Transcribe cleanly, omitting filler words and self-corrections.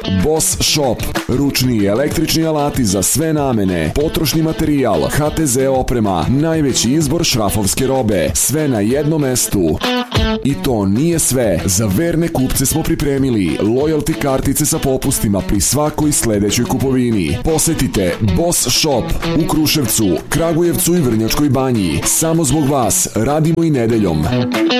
Boss Shop, ručni i električni alati za sve namene, potrošni materijal, HTZ oprema, najveći izbor šrafovske robe, sve na jednom mestu. I to nije sve. Za verne kupce smo pripremili loyalty kartice sa popustima pri svakoj sledećoj kupovini. Posetite Boss Shop u Kruševcu, Kragujevcu i Vrnjačkoj Banji. Samo zbog vas radimo i nedeljom.